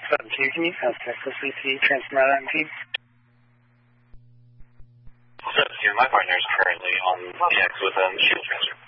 7-2, can you Texas CT transfer that in team? 7-2, my partner is currently on PX with a shield transfer.